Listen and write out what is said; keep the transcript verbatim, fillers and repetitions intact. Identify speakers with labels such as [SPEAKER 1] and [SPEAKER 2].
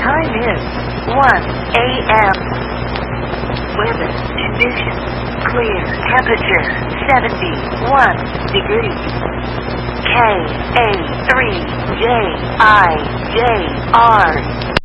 [SPEAKER 1] time is one A M Weather conditions clear. Temperature seventy-one degrees. K A three J I J R